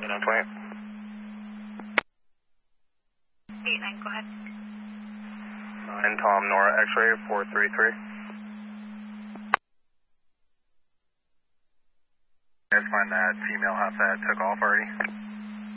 920. 89, go ahead. 9 Tom Nora X-ray 433. You guys find that female half that took off already?